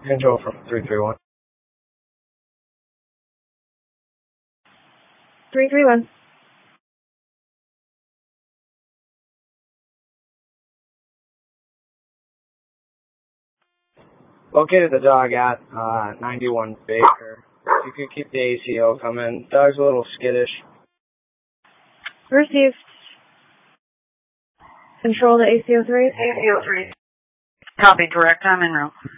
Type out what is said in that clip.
Control from 331. 331. Located the dog at 91 Baker. If you could keep the ACO coming. Dog's a little skittish. Received. Control to ACO 3. ACO 3. Copy, direct. I'm en route.